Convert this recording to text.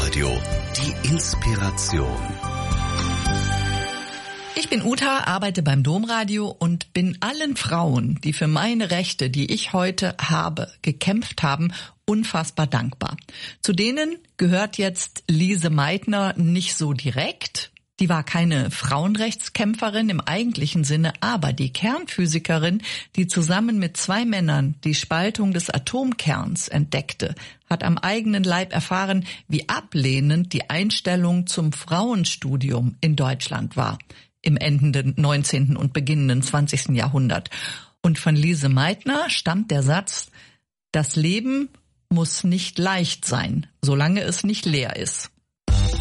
Domradio. Die Inspiration. Ich bin Uta, arbeite beim Domradio und bin allen Frauen, die für meine Rechte, die ich heute habe, gekämpft haben, unfassbar dankbar. Zu denen gehört jetzt Lise Meitner nicht so direkt. Die war keine Frauenrechtskämpferin im eigentlichen Sinne, aber die Kernphysikerin, die zusammen mit 2 Männern die Spaltung des Atomkerns entdeckte, hat am eigenen Leib erfahren, wie ablehnend die Einstellung zum Frauenstudium in Deutschland war im endenden 19. und beginnenden 20. Jahrhundert. Und von Lise Meitner stammt der Satz: Das Leben muss nicht leicht sein, solange es nicht leer ist.